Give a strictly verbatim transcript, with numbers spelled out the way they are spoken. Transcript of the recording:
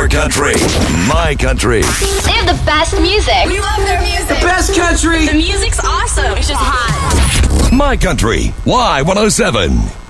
Your country, my country. They have the best music. We love their music. The best country. The music's awesome. It's just hot. My country, Y one oh seven.